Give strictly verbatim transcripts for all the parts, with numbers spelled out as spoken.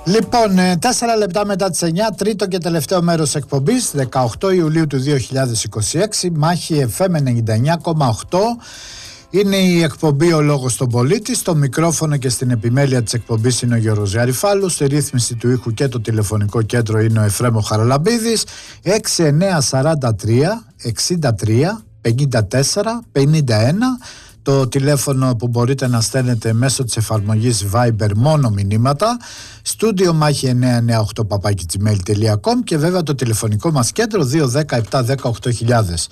Λοιπόν, τέσσερα λεπτά μετά τις εννιά, τρίτο και τελευταίο μέρος εκπομπής, δεκαοκτώ Ιουλίου του δύο χιλιάδες είκοσι έξι, Μάχη εφ εμ ενενήντα εννιά κόμμα οκτώ. Είναι η εκπομπή «Ο Λόγος στον Πολίτη». Στο μικρόφωνο και στην επιμέλεια της εκπομπής είναι ο Γιώργος Γαριφάλου. Στη ρύθμιση του ήχου και το τηλεφωνικό κέντρο είναι ο Εφραίμ Χαραλαμπίδης. έξι εννιά τέσσερα τρία εξήντα τρία πενήντα τέσσερα πενήντα ένα. Το τηλέφωνο που μπορείτε να στέλνετε μέσω της εφαρμογής Viber μόνο μηνύματα. Στούντιο μάχη εννιά εννιά οκτώ παπάκι τζιμέιλ τελεία κομ και βέβαια το τηλεφωνικό μας κέντρο δύο ένα μηδέν επτά ένα μηδέν οκτώ χιλιάδες.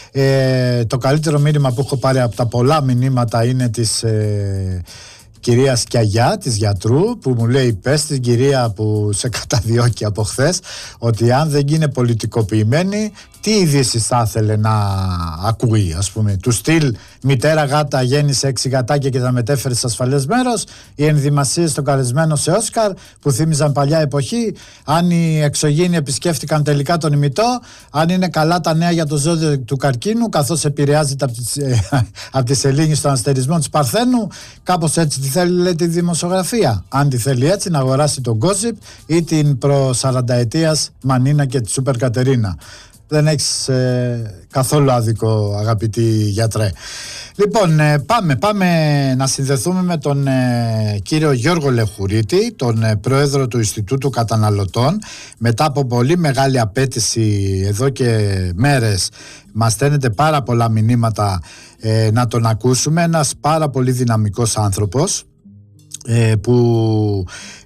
Ε, το καλύτερο μήνυμα που έχω πάρει από τα πολλά μηνύματα είναι της ε, κυρίας Κιαγιά, της γιατρού, που μου λέει: πες στην κυρία που σε καταδιώκει από χθες ότι αν δεν είναι πολιτικοποιημένη, τι ειδήσεις θα ήθελε να ακούει, ας πούμε, του στυλ μητέρα γάτα γέννησε έξι γατάκια και τα μετέφερε σε ασφαλές μέρος, οι ενδυμασίες των καλεσμένων σε Όσκαρ που θύμιζαν παλιά εποχή, αν οι εξωγήινοι επισκέφτηκαν τελικά τον ημιτό, αν είναι καλά τα νέα για το ζώδιο του καρκίνου καθώς επηρεάζεται από τη, από τη σελήνη στον αστερισμό της Παρθένου. Κάπως έτσι τη θέλει, λέει, τη δημοσιογραφία. Αν τη θέλει έτσι, να αγοράσει τον Gossip ή την προ σαρανταετίας Μανίνα και τη Σούπερ Κατερίνα. Δεν έχεις ε, καθόλου άδικο, αγαπητή γιατρέ. Λοιπόν, ε, πάμε, πάμε να συνδεθούμε με τον ε, κύριο Γιώργο Λεχουρίτη, τον ε, πρόεδρο του Ινστιτούτου Καταναλωτών. Μετά από πολύ μεγάλη απέτηση εδώ και μέρες, μας στέλνετε πάρα πολλά μηνύματα ε, να τον ακούσουμε. Ένας πάρα πολύ δυναμικός άνθρωπος ε, που...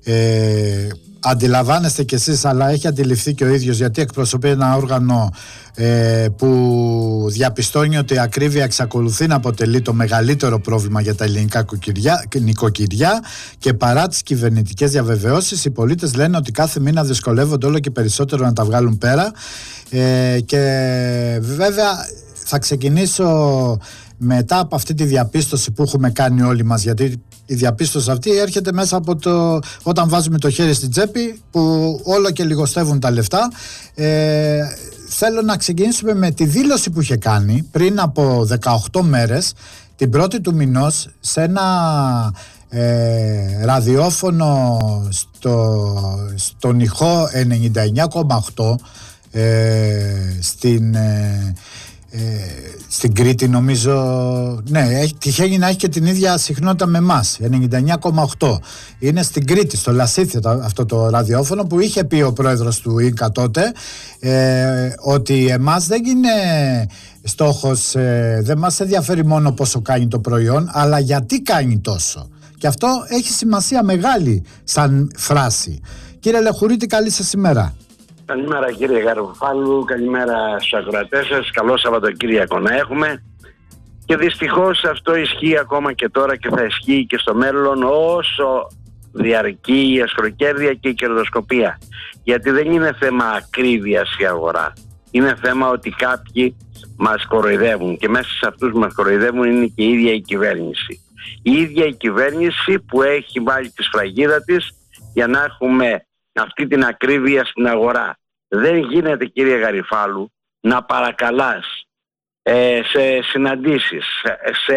Ε, αντιλαμβάνεστε κι εσείς, αλλά έχει αντιληφθεί και ο ίδιος, γιατί εκπροσωπεί ένα όργανο ε, που διαπιστώνει ότι η ακρίβεια εξακολουθεί να αποτελεί το μεγαλύτερο πρόβλημα για τα ελληνικά νοικοκυριά και παρά τις κυβερνητικές διαβεβαιώσεις, οι πολίτες λένε ότι κάθε μήνα δυσκολεύονται όλο και περισσότερο να τα βγάλουν πέρα. Ε, και βέβαια θα ξεκινήσω μετά από αυτή τη διαπίστωση που έχουμε κάνει όλοι μας, γιατί η διαπίστωση αυτή έρχεται μέσα από το όταν βάζουμε το χέρι στην τσέπη που όλο και λιγοστεύουν τα λεφτά. Ε, θέλω να ξεκινήσουμε με τη δήλωση που είχε κάνει πριν από δεκαοκτώ μέρες, την πρώτη του μηνός, σε ένα ε, ραδιόφωνο στο, στον ηχό ενενήντα εννιά κόμμα οκτώ ε, στην... Ε, Ε, στην Κρήτη, νομίζω. Ναι, έχει, τυχαίνει να έχει και την ίδια συχνότητα με εμάς, ενενήντα εννιά κόμμα οκτώ. Είναι στην Κρήτη, στο Λασίθιο, αυτό το ραδιόφωνο, που είχε πει ο πρόεδρος του ΙΝΚΑ τότε ε, ότι εμάς δεν είναι στόχος, ε, δεν μας ενδιαφέρει μόνο πόσο κάνει το προϊόν, αλλά γιατί κάνει τόσο. Και αυτό έχει σημασία μεγάλη σαν φράση. Κύριε Λεχουρίτη, καλή σας ημέρα. Καλημέρα κύριε Γαριφάλου, καλημέρα στους ακροατές σας, καλό Σαββατοκύριακο να έχουμε. Και δυστυχώς αυτό ισχύει ακόμα και τώρα και θα ισχύει και στο μέλλον όσο διαρκεί η ασχροκέρδεια και η κερδοσκοπία. Γιατί δεν είναι θέμα ακρίβειας η αγορά, είναι θέμα ότι κάποιοι μας κοροϊδεύουν και μέσα σε αυτούς που μας κοροϊδεύουν είναι και η ίδια η κυβέρνηση. Η ίδια η κυβέρνηση που έχει βάλει τη σφραγίδα της για να έχουμε αυτή την ακρίβεια στην αγορά. Δεν γίνεται, κύριε Γαριφάλου, να παρακαλάς ε, σε συναντήσεις, σε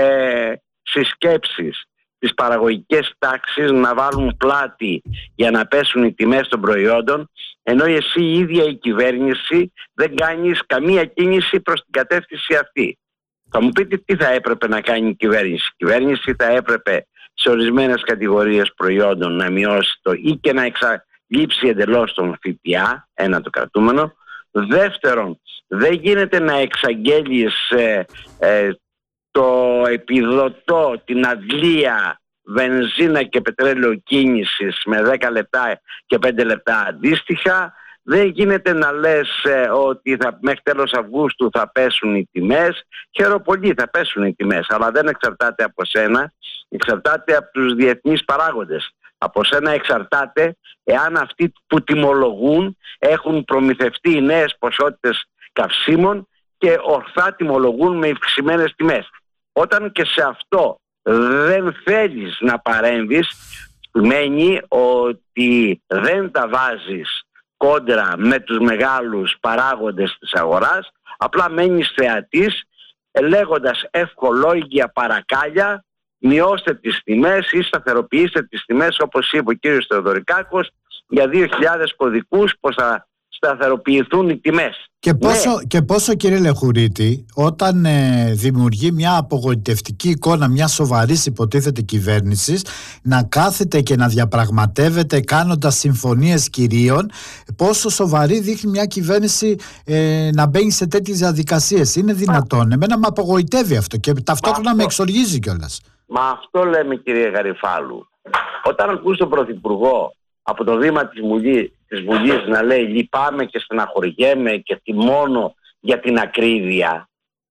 συσκέψεις τις παραγωγικές τάξεις να βάλουν πλάτη για να πέσουν οι τιμές των προϊόντων, ενώ εσύ η ίδια η κυβέρνηση δεν κάνεις καμία κίνηση προς την κατεύθυνση αυτή. Θα μου πείτε τι θα έπρεπε να κάνει η κυβέρνηση. Η κυβέρνηση θα έπρεπε σε ορισμένες κατηγορίες προϊόντων να μειώσει το ή και να εξα... λείψει εντελώς τον ΦΠΑ, ένα το κρατούμενο. Δεύτερον, δεν γίνεται να εξαγγέλεις ε, ε, το επιδοτό, την αντλία βενζίνα και πετρέλαιο κίνησης με δέκα λεπτά και πέντε λεπτά αντίστοιχα. Δεν γίνεται να λες ε, ότι θα, μέχρι τέλος Αυγούστου θα πέσουν οι τιμές. Χαίρομαι πολύ, θα πέσουν οι τιμές, αλλά δεν εξαρτάται από σένα, εξαρτάται από τους διεθνείς παράγοντες. Από σένα εξαρτάται εάν αυτοί που τιμολογούν έχουν προμηθευτεί νέες ποσότητες καυσίμων και ορθά τιμολογούν με αυξημένες τιμές. Όταν και σε αυτό δεν θέλεις να παρέμβεις, σημαίνει ότι δεν τα βάζεις κόντρα με τους μεγάλους παράγοντες της αγοράς, απλά μένεις θεατής λέγοντας ευχολόγια παρακάλια, μειώστε τις τιμές ή σταθεροποιήστε τις τιμές, όπως είπε ο κύριος Θεοδωρικάκος, για δύο χιλιάδες κωδικούς, πως θα σταθεροποιηθούν οι τιμές. Και πόσο, ναι. και πόσο κύριε Λεχουρίτη, όταν ε, δημιουργεί μια απογοητευτική εικόνα μια σοβαρής υποτίθεται κυβέρνησης, να κάθεται και να διαπραγματεύεται κάνοντας συμφωνίες κυρίων, πόσο σοβαρή δείχνει μια κυβέρνηση ε, να μπαίνει σε τέτοιες διαδικασίες. Είναι δυνατόν? Εμένα με απογοητεύει αυτό και ταυτόχρονα αυτό, με εξοργίζει κιόλας. Μα αυτό λέμε, κύριε Γαριφάλου. Όταν ακούς τον Πρωθυπουργό από το βήμα της Βουλής, της Βουλής να λέει λυπάμαι και στεναχωριέμαι και θυμώνω για την ακρίβεια,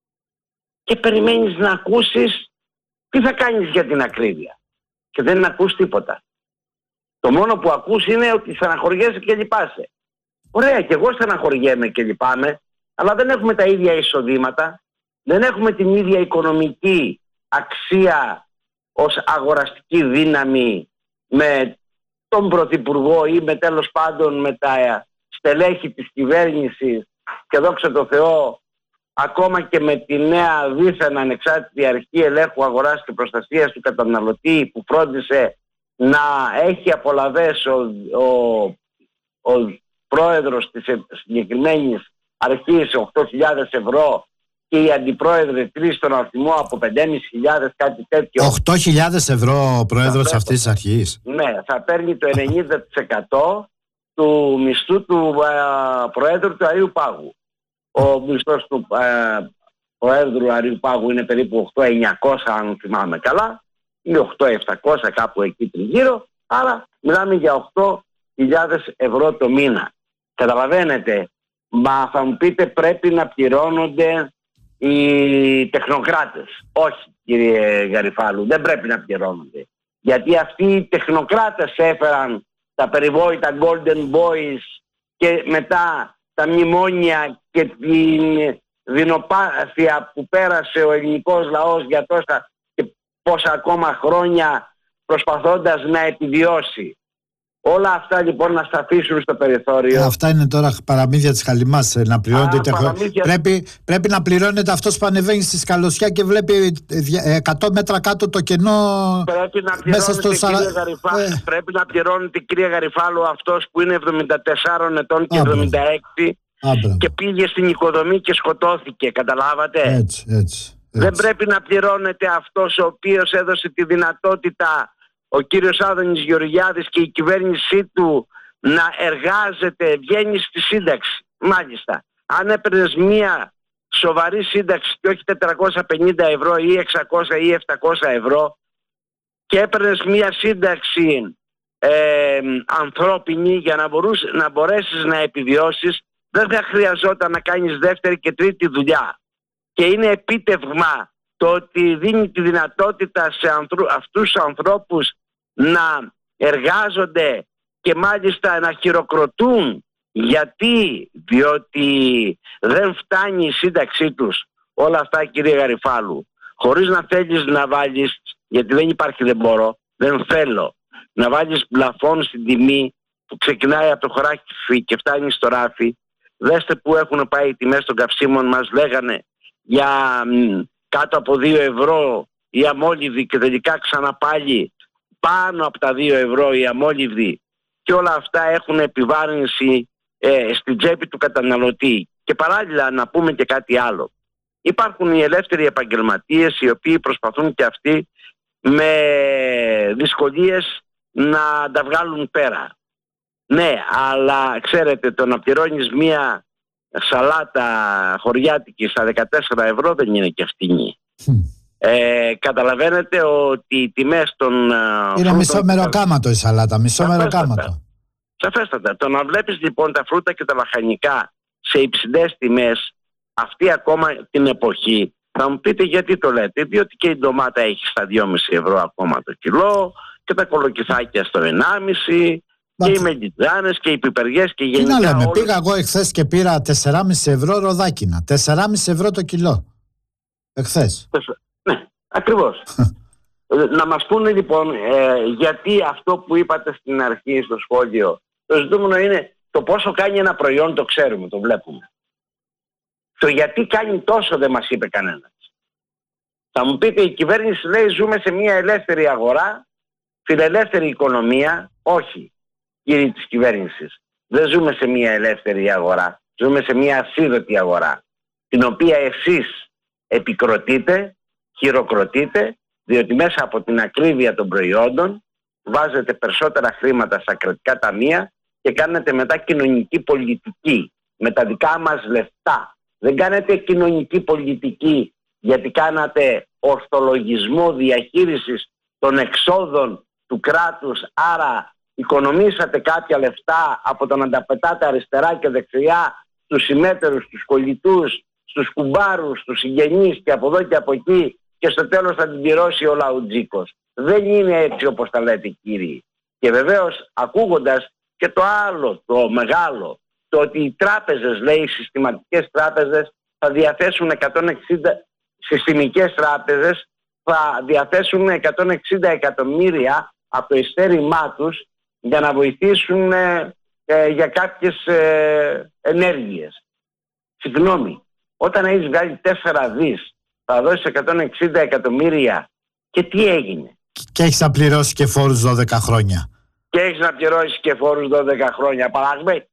και περιμένεις να ακούσεις τι θα κάνεις για την ακρίβεια, και δεν ακούς τίποτα. Το μόνο που ακούς είναι ότι στεναχωριέσαι και λυπάσαι. Ωραία, και εγώ στεναχωριέμαι και λυπάμαι, αλλά δεν έχουμε τα ίδια εισοδήματα, δεν έχουμε την ίδια οικονομική αξία ως αγοραστική δύναμη με τον Πρωθυπουργό ή με τέλος πάντων με τα στελέχη της κυβέρνησης, και δόξα τω Θεώ ακόμα και με τη νέα δίθεν ανεξάρτητη αρχή ελέγχου αγοράς και προστασίας του καταναλωτή που φρόντισε να έχει απολαβές ο, ο, ο πρόεδρος της συγκεκριμένης αρχής οκτώ χιλιάδες ευρώ και οι αντιπρόεδροι τρεις στον αριθμό από πέντε χιλιάδες πεντακόσια, κάτι τέτοιο. οκτώ χιλιάδες ευρώ ο πρόεδρος θα αυτής της αρχής. Ναι, θα παίρνει το ενενήντα τοις εκατό του μισθού του ε, Προέδρου του Αρείου Πάγου. Ο μισθός του ε, Προέδρου Αρείου Πάγου είναι περίπου οκτώ χιλιάδες εννιακόσια, αν θυμάμαι καλά, ή οκτώ χιλιάδες επτακόσια, κάπου εκεί τριγύρω. Άρα μιλάμε για οκτώ χιλιάδες ευρώ το μήνα. Καταλαβαίνετε? Μα θα μου πείτε πρέπει να πληρώνονται οι τεχνοκράτες. Όχι, κύριε Γαριφάλου, δεν πρέπει να πληρώνονται. Γιατί αυτοί οι τεχνοκράτες έφεραν τα περιβόητα Golden Boys και μετά τα μνημόνια και την δεινοπάθεια που πέρασε ο ελληνικός λαός για τόσα και πόσα ακόμα χρόνια προσπαθώντας να επιβιώσει. Όλα αυτά λοιπόν να στα αφήσουν στο περιθώριο. Αυτά είναι τώρα παραμύθια της Χαλιμάς. Να πληρώνεται. Α, παραμύθια... πρέπει, πρέπει να πληρώνεται αυτός που ανεβαίνει στη σκαλωσιά και βλέπει εκατό μέτρα κάτω το κενό. Πρέπει να μέσα στο σαρα... Γαριφά... ε... πρέπει να πληρώνεται, κυρία Γαριφάλου, αυτός που είναι εβδομήντα τεσσάρων ετών και Άμπρε. εβδομήντα έξι Άμπρε. και πήγε στην οικοδομή και σκοτώθηκε. Καταλάβατε? Έτσι, έτσι, έτσι. Δεν πρέπει να πληρώνεται αυτός ο οποίος έδωσε τη δυνατότητα ο κύριος Άδωνης Γεωργιάδης και η κυβέρνησή του να εργάζεται, βγαίνει στη σύνταξη. Μάλιστα, αν έπαιρνες μία σοβαρή σύνταξη και όχι τετρακόσια πενήντα ευρώ ή εξακόσια ή επτακόσια ευρώ και έπαιρνες μία σύνταξη ε, ανθρώπινη για να, μπορούς, να μπορέσεις να επιβιώσεις, δεν θα χρειαζόταν να κάνεις δεύτερη και τρίτη δουλειά. Και είναι επίτευγμα το ότι δίνει τη δυνατότητα σε ανθρω... αυτούς τους ανθρώπους να εργάζονται και μάλιστα να χειροκροτούν. Γιατί? Διότι δεν φτάνει η σύνταξή τους. Όλα αυτά, κύριε Γαριφάλου, χωρίς να θέλεις να βάλεις, γιατί δεν υπάρχει, δεν μπορώ, δεν θέλω να βάλεις πλαφόν στην τιμή που ξεκινάει από το χωράφι και φτάνει στο ράφι. Δέστε που έχουν πάει οι τιμές των καυσίμων. Μας λέγανε για μ, κάτω από δύο ευρώ η αμόλυβδη και τελικά ξανά πάλι πάνω από τα δύο ευρώ η αμόλυβδη, και όλα αυτά έχουν επιβάρυνση ε, στην τσέπη του καταναλωτή. Και παράλληλα να πούμε και κάτι άλλο. Υπάρχουν οι ελεύθεροι επαγγελματίες οι οποίοι προσπαθούν και αυτοί με δυσκολίες να τα βγάλουν πέρα. Ναι, αλλά ξέρετε, το να πληρώνεις μία σαλάτα χωριάτικη στα δεκατέσσερα ευρώ δεν είναι και φτηνή. Ε, καταλαβαίνετε ότι οι τιμές των... Είναι μισό μεροκάματο η σαλάτα, μισό μεροκάματο. Σαφέστατα. Το να βλέπεις λοιπόν τα φρούτα και τα λαχανικά σε υψηλές τιμές αυτή ακόμα την εποχή, θα μου πείτε γιατί το λέτε? Διότι και η ντομάτα έχει στα δυόμισι ευρώ ακόμα το κιλό και τα κολοκυθάκια στο ενάμισι και οι μελιτζάνες και οι πιπεριές και γενικά. Τι να λέμε, όλες... πήγα εγώ εχθές και πήρα τέσσερα κόμμα πέντε ευρώ ροδάκινα. τέσσερα κόμμα πέντε ευρώ το κιλό. Εχθές. Ναι, ακριβώς. Να μας πούνε λοιπόν ε, γιατί αυτό που είπατε στην αρχή στο σχόλιο, το ζητούμενο είναι το πόσο κάνει ένα προϊόν, το ξέρουμε, το βλέπουμε. Το γιατί κάνει τόσο δεν μας είπε κανένας. Θα μου πείτε, η κυβέρνηση λέει ζούμε σε μια ελεύθερη αγορά, φιλελεύθερη οικονομία. Όχι. κύριοι της κυβέρνησης. Δεν ζούμε σε μια ελεύθερη αγορά. Ζούμε σε μια ασίδωτη αγορά, την οποία εσείς επικροτείτε, χειροκροτείτε, διότι μέσα από την ακρίβεια των προϊόντων βάζετε περισσότερα χρήματα στα κρατικά ταμεία και κάνετε μετά κοινωνική πολιτική με τα δικά μας λεφτά. Δεν κάνετε κοινωνική πολιτική γιατί κάνατε ορθολογισμό διαχείρισης των εξόδων του κράτους, άρα οικονομήσατε κάποια λεφτά από το να τα πετάτε αριστερά και δεξιά στους συμμέτερους, στους κολλητούς, στους κουμπάρους, στους συγγενείς και από εδώ και από εκεί, και στο τέλος θα την πληρώσει ο λαουτζίκος. Δεν είναι έτσι όπως τα λέτε, κύριοι. Και βεβαίως ακούγοντας και το άλλο, το μεγάλο, το ότι οι τράπεζες, λέει, οι συστηματικές τράπεζες θα διαθέσουν εκατόν εξήντα, συστημικές τράπεζες θα διαθέσουν εκατόν εξήντα εκατομμύρια από το ειστέρημά τους για να βοηθήσουν ε, ε, για κάποιες ε, ενέργειες. Συγγνώμη, όταν έχεις βγάλει τέσσερα δις θα δώσεις εκατόν εξήντα εκατομμύρια και τι έγινε? Και έχεις να πληρώσεις και φόρους δώδεκα χρόνια. Και έχεις να πληρώσεις και φόρους δώδεκα χρόνια. Απαλλαγμένα.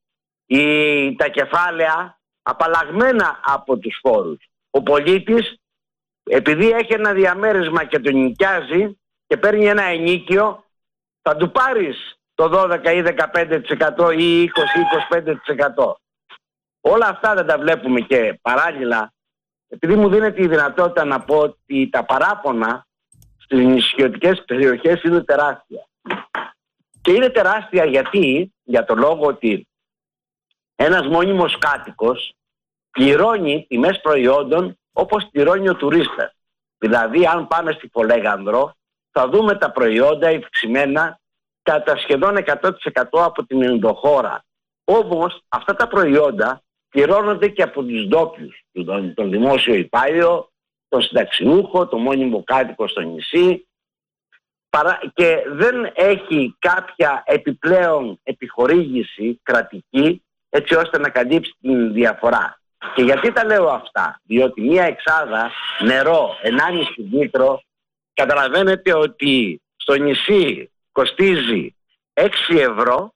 Η, τα κεφάλαια απαλλαγμένα από τους φόρους. Ο πολίτης, επειδή έχει ένα διαμέρισμα και τον νοικιάζει και παίρνει ένα ενοίκιο, θα του πάρεις το δώδεκα ή δεκαπέντε τοις εκατό ή είκοσι με είκοσι πέντε τοις εκατό. Όλα αυτά δεν τα βλέπουμε. Και παράλληλα, επειδή μου δίνεται η δυνατότητα να πω ότι τα παράπονα στις νησιωτικές περιοχές είναι τεράστια. Και είναι τεράστια γιατί, για το λόγο ότι ένας μόνιμος κάτοικος πληρώνει τιμές προϊόντων όπως πληρώνει ο τουρίστας. Δηλαδή, αν πάμε στη Φολέγανδρο, θα δούμε τα προϊόντα ευξημένα κατά σχεδόν εκατό τοις εκατό από την ενδοχώρα. Όμως, αυτά τα προϊόντα πληρώνονται και από τους ντόπιους, τον, τον δημόσιο υπάλληλο, τον συνταξιούχο, τον μόνιμο κάτοικο στο νησί, παρά, και δεν έχει κάποια επιπλέον επιχορήγηση κρατική έτσι ώστε να καλύψει την διαφορά. Και γιατί τα λέω αυτά? Διότι μία εξάδα νερό ενάμιση λίτρο, καταλαβαίνετε ότι στο νησί κοστίζει έξι ευρώ,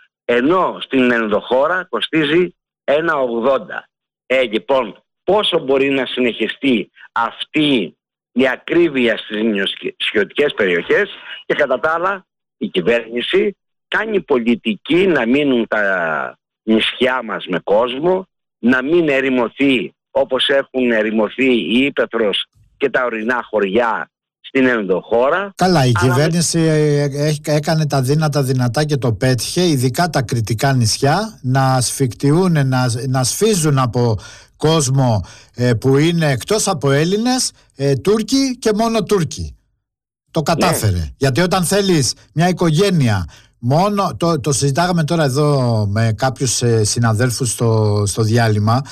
ενώ στην ενδοχώρα κοστίζει ένα ογδόντα. Ε, λοιπόν, πόσο μπορεί να συνεχιστεί αυτή η ακρίβεια στις νησιωτικές περιοχές? Και κατά τα άλλα, η κυβέρνηση κάνει πολιτική να μείνουν τα νησιά μας με κόσμο, να μην ερημωθεί όπως έχουν ερημωθεί η Ύπαιθρος και τα ορεινά χωριά στην ενδοχώρα. Καλά, η Αλλά... κυβέρνηση έκανε τα δύνατα δυνατά και το πέτυχε, ειδικά τα κριτικά νησιά, να σφιχτιούν, να, να σφίζουν από κόσμο ε, που είναι εκτός από Έλληνες, ε, Τούρκοι και μόνο Τούρκοι. Το κατάφερε. Ναι. Γιατί όταν θέλεις μια οικογένεια, μόνο, το, το συζητάγαμε τώρα εδώ με κάποιους ε, συναδέλφους στο, στο διάλειμμα,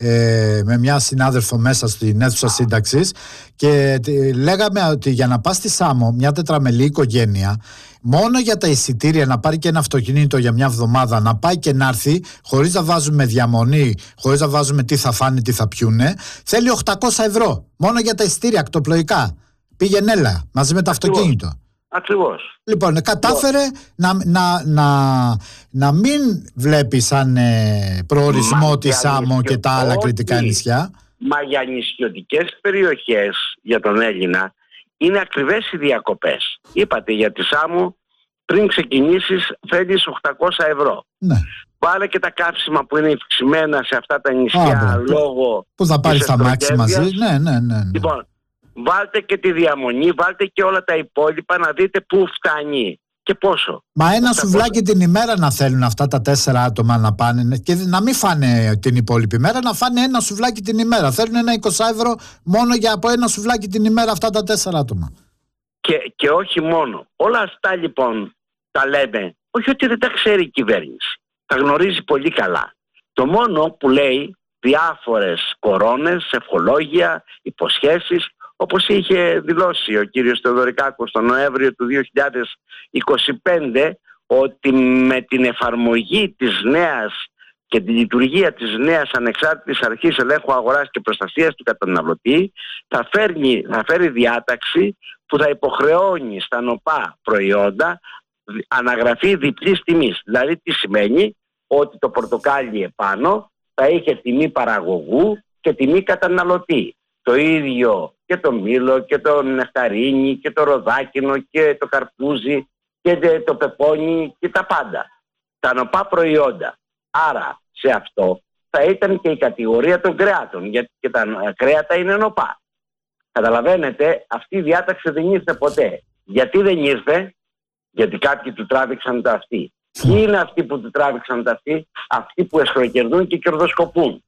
ε, με μια συνάδελφο μέσα στην αίθουσα σύνταξης, και ε, λέγαμε ότι για να πας στη Σάμο, μια τετραμελή οικογένεια, μόνο για τα εισιτήρια, να πάρει και ένα αυτοκίνητο για μια εβδομάδα, να πάει και να έρθει, χωρίς να βάζουμε διαμονή, χωρίς να βάζουμε τι θα φάνε, τι θα πιούνε, θέλει οκτακόσια ευρώ. Μόνο για τα εισιτήρια ακτοπλοϊκά. Πήγαινε έλα, μαζί με το αυτοκίνητο. Ακριβώς. Λοιπόν, κατάφερε να, να, να, να μην βλέπει σαν ε, προορισμό Μα τη Σάμο και τα άλλα κριτικά νησιά. Μα για νησιωτικές περιοχές, για τον Έλληνα, είναι ακριβές οι διακοπές. Είπατε για τη Σάμο, πριν ξεκινήσεις θέλεις οκτακόσια ευρώ. Ναι. Βάλε και τα καύσιμα που είναι ευξημένα σε αυτά τα νησιά. Α, λόγω που θα πάρεις τα μάξι μαζί. Ναι, ναι, ναι, ναι. Λοιπόν, βάλτε και τη διαμονή, βάλτε και όλα τα υπόλοιπα να δείτε πού φτάνει και πόσο. Μα ένα σουβλάκι την ημέρα να θέλουν αυτά τα τέσσερα άτομα να πάνε, και να μην φάνε την υπόλοιπη μέρα, να φάνε ένα σουβλάκι την ημέρα. Θέλουν ένα είκοσι ευρώ μόνο για από ένα σουβλάκι την ημέρα αυτά τα τέσσερα άτομα. Και, και όχι μόνο. Όλα αυτά λοιπόν τα λέμε, όχι ότι δεν τα ξέρει η κυβέρνηση. Τα γνωρίζει πολύ καλά. Το μόνο που λέει διάφορες κορώνες, ευχολόγια, υποσχέσεις, όπως είχε δηλώσει ο κύριος Θεοδωρικάκος τον Νοέμβριο του δύο χιλιάδες είκοσι πέντε, ότι με την εφαρμογή της νέας και τη λειτουργία της νέας ανεξάρτητης αρχής ελέγχου αγοράς και προστασίας του καταναλωτή θα, φέρνει, θα φέρει διάταξη που θα υποχρεώνει στα νοπά προϊόντα αναγραφή διπλής τιμής. Δηλαδή τι σημαίνει? Ότι το πορτοκάλι επάνω θα είχε τιμή παραγωγού και τιμή καταναλωτή. Το ίδιο και το μήλο και το νεκταρίνι και το ροδάκινο και το καρπούζι και το πεπόνι και τα πάντα. Τα νοπά προϊόντα. Άρα σε αυτό θα ήταν και η κατηγορία των κρεάτων, γιατί και τα κρέατα είναι νοπά. Καταλαβαίνετε, αυτή η διάταξη δεν ήρθε ποτέ. Γιατί δεν ήρθε? Γιατί κάποιοι του τράβηξαν τα αυτοί. Ποιοι είναι αυτοί που του τράβηξαν τα αυτοί? Αυτοί που εσχροκερδούν και κερδοσκοπούν.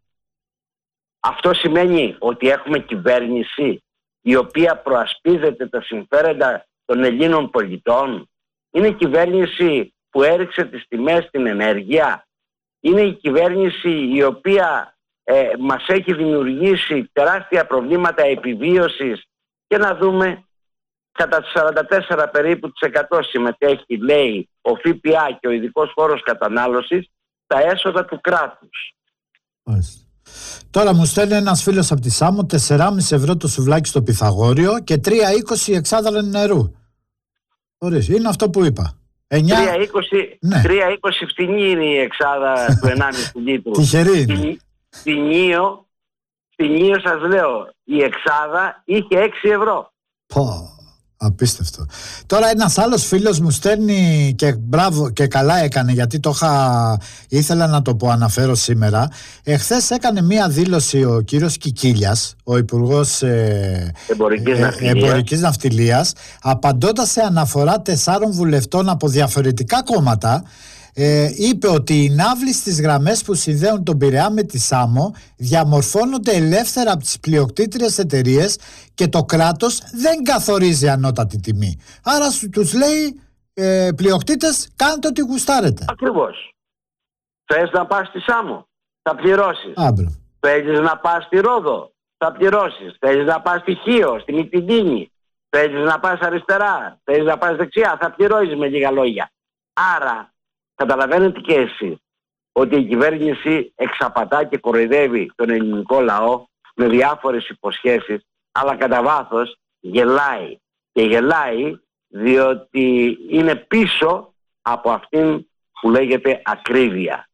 Αυτό σημαίνει ότι έχουμε κυβέρνηση η οποία προασπίζεται τα συμφέροντα των Ελλήνων πολιτών. Είναι η κυβέρνηση που έριξε τις τιμές στην ενέργεια. Είναι η κυβέρνηση η οποία ε, μας έχει δημιουργήσει τεράστια προβλήματα επιβίωσης. Και να δούμε, κατά σαράντα τέσσερα περίπου της εκατό συμμετέχει, λέει, ο ΦΠΑ και ο ειδικός φόρος κατανάλωσης, τα έσοδα του κράτους. Μάλιστα. Τώρα μου στέλνει ένας φίλος από τη Σάμο τέσσερα κόμμα πέντε ευρώ το σουβλάκι στο Πυθαγόριο και τρία είκοσι εξάδρα νερού. Ορίστε, είναι αυτό που είπα. τρία είκοσι ναι. φτηνή είναι η εξάδα του ενάμιση λίτρου. Τυχερή είναι. Στην Ίο, στην Ίο σας λέω, η εξάδα είχε έξι ευρώ. Πω, απίστευτο. Τώρα ένας άλλος φίλος μου στέλνει και μπράβο και καλά έκανε, γιατί το είχα, ήθελα να το πω, αναφέρω σήμερα. Εχθές έκανε μία δήλωση ο κύριος Κικίλιας, ο Υπουργός ε, Εμπορικής, ε, Ναυτιλίας. Εμπορικής Ναυτιλίας, απαντώντας σε αναφορά τεσσάρων βουλευτών από διαφορετικά κόμματα. Ε, είπε ότι οι ναύλοι στις γραμμές που συνδέουν τον Πειραιά με τη Σάμο διαμορφώνονται ελεύθερα από τις πλειοκτήτριες εταιρείες και το κράτος δεν καθορίζει ανώτατη τιμή. Άρα τους λέει ε, πλειοκτήτες, κάντε ό,τι γουστάρετε. Ακριβώς. Θες να πας στη Σάμο, θα πληρώσεις. Άμπρο. Θέλεις να πας στη Ρόδο, θα πληρώσεις. Θέλεις να πας στη Χίο, στη Μυτιλίνη, θέλεις να πας αριστερά, θέλεις να πας δεξιά, θα πληρώσεις, με λίγα λόγια. Άρα καταλαβαίνετε και εσείς ότι η κυβέρνηση εξαπατά και κοροϊδεύει τον ελληνικό λαό με διάφορες υποσχέσεις, αλλά κατά βάθος γελάει. Και γελάει διότι είναι πίσω από αυτήν που λέγεται ακρίβεια.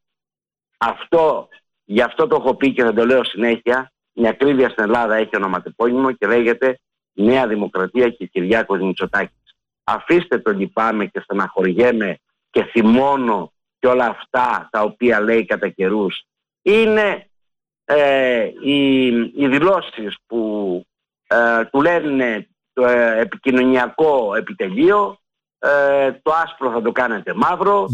Αυτό, γι' αυτό το έχω πει και θα το λέω συνέχεια, η ακρίβεια στην Ελλάδα έχει ονοματεπώνυμο και λέγεται Νέα Δημοκρατία και Κυριάκος Μητσοτάκης. Αφήστε το λυπάμαι και στεναχωριέμαι και θυμώνω και όλα αυτά τα οποία λέει κατά καιρούς. Είναι ε, οι, οι δηλώσεις που ε, του λένε το ε, επικοινωνιακό επιτελείο, ε, το άσπρο θα το κάνετε μαύρο,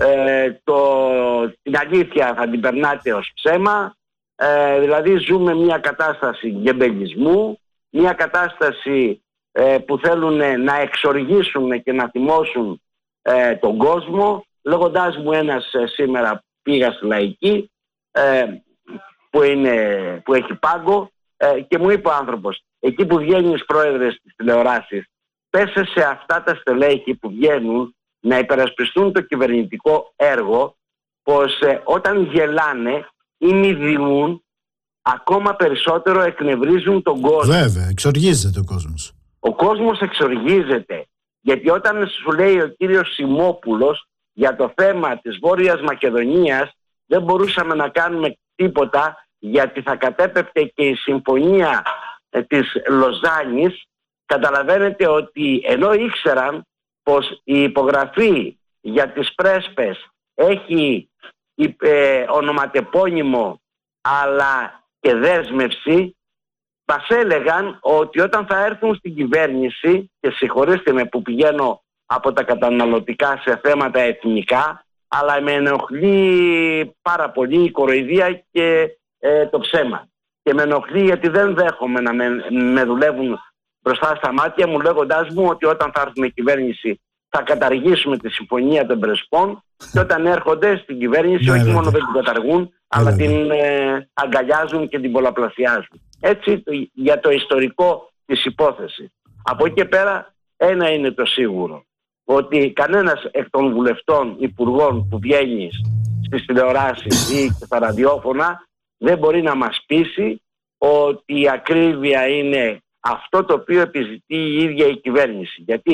ε, το, την αλήθεια θα την περνάτε ως ψέμα. Ε, δηλαδή ζούμε μια κατάσταση γεμπελισμού, μια κατάσταση ε, που θέλουν να εξοργήσουν και να θυμώσουν ε, τον κόσμο. Λέγοντάς μου ένας ε, σήμερα πήγα στη Λαϊκή ε, που, είναι, που έχει πάγκο ε, και μου είπε ο άνθρωπος, εκεί που βγαίνεις πρόεδρε στις τηλεοράσεις, πέσε σε αυτά τα στελέχη που βγαίνουν να υπερασπιστούν το κυβερνητικό έργο, πως ε, όταν γελάνε ή μηδιούν, ακόμα περισσότερο εκνευρίζουν τον κόσμο. Βέβαια, εξοργίζεται ο κόσμος. Ο κόσμος εξοργίζεται. Γιατί όταν σου λέει ο κύριος Σιμόπουλος για το θέμα της Βόρειας Μακεδονίας, δεν μπορούσαμε να κάνουμε τίποτα γιατί θα κατέπεπτε και η συμφωνία ε, της Λοζάνης. Καταλαβαίνετε ότι ενώ ήξεραν πως η υπογραφή για τις πρέσπες έχει ε, ονοματεπώνυμο αλλά και δέσμευση, μας έλεγαν ότι όταν θα έρθουν στην κυβέρνηση, και συγχωρήστε με που πηγαίνω από τα καταναλωτικά σε θέματα εθνικά, αλλά με ενοχλεί πάρα πολύ η κοροϊδία και ε, το ψέμα. Και με ενοχλεί γιατί δεν δέχομαι να με, με δουλεύουν μπροστά στα μάτια μου, λέγοντάς μου ότι όταν θα έρθουν η κυβέρνηση θα καταργήσουμε τη συμφωνία των Πρεσπών, και όταν έρχονται στην κυβέρνηση όχι μόνο δεν την καταργούν, αλλά την ε, αγκαλιάζουν και την πολλαπλασιάζουν. Έτσι για το ιστορικό της υπόθεσης. Από εκεί και πέρα ένα είναι το σίγουρο, ότι κανένας εκ των βουλευτών υπουργών που βγαίνει στις τηλεοράσεις ή στα ραδιόφωνα δεν μπορεί να μας πείσει ότι η ακρίβεια είναι αυτό το οποίο επιζητεί η ίδια η κυβέρνηση. Γιατί